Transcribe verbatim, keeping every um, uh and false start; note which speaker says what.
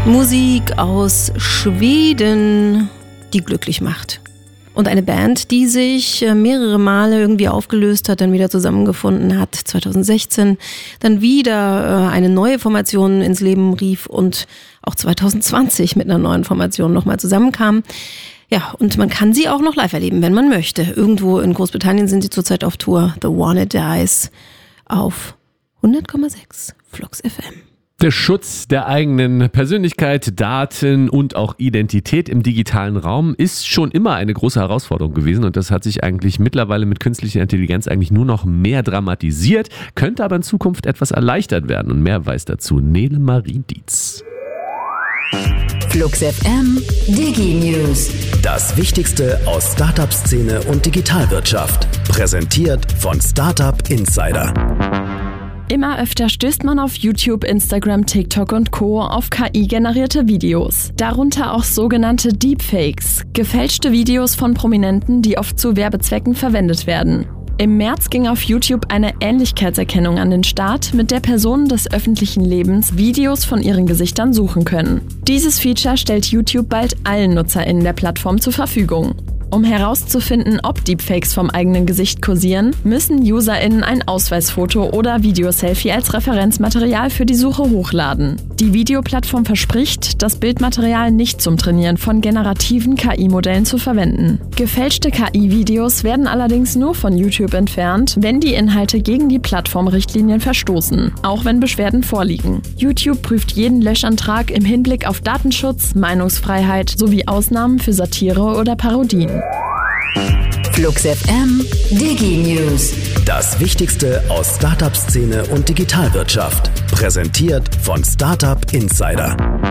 Speaker 1: Musik aus Schweden, die glücklich macht. Und eine Band, die sich mehrere Male irgendwie aufgelöst hat, dann wieder zusammengefunden hat, zwanzig sechzehn, dann wieder eine neue Formation ins Leben rief und auch zwanzig zwanzig mit einer neuen Formation nochmal zusammenkam. Ja, und man kann sie auch noch live erleben, wenn man möchte. Irgendwo in Großbritannien sind sie zurzeit auf Tour. The One Dies auf hundert Komma sechs Flux F M.
Speaker 2: Der Schutz der eigenen Persönlichkeit, Daten und auch Identität im digitalen Raum ist schon immer eine große Herausforderung gewesen und das hat sich eigentlich mittlerweile mit künstlicher Intelligenz eigentlich nur noch mehr dramatisiert, könnte aber in Zukunft etwas erleichtert werden und mehr weiß dazu Nele Marie Dietz.
Speaker 3: Flux F M Digi News.
Speaker 4: Das Wichtigste aus Startup-Szene und Digitalwirtschaft. Präsentiert von Startup Insider.
Speaker 5: Immer öfter stößt man auf YouTube, Instagram, TikTok und Co. auf K I-generierte Videos. Darunter auch sogenannte Deepfakes, gefälschte Videos von Prominenten, die oft zu Werbezwecken verwendet werden. Im März ging auf YouTube eine Ähnlichkeitserkennung an den Start, mit der Personen des öffentlichen Lebens Videos von ihren Gesichtern suchen können. Dieses Feature stellt YouTube bald allen NutzerInnen der Plattform zur Verfügung. Um herauszufinden, ob Deepfakes vom eigenen Gesicht kursieren, müssen UserInnen ein Ausweisfoto oder Videoselfie als Referenzmaterial für die Suche hochladen. Die Videoplattform verspricht, das Bildmaterial nicht zum Trainieren von generativen K I-Modellen zu verwenden. Gefälschte K I-Videos werden allerdings nur von YouTube entfernt, wenn die Inhalte gegen die Plattformrichtlinien verstoßen, auch wenn Beschwerden vorliegen. YouTube prüft jeden Löschantrag im Hinblick auf Datenschutz, Meinungsfreiheit sowie Ausnahmen für Satire oder Parodien.
Speaker 3: Flux F M Digi News.
Speaker 4: Das Wichtigste aus Startup-Szene und Digitalwirtschaft. Präsentiert von Startup Insider.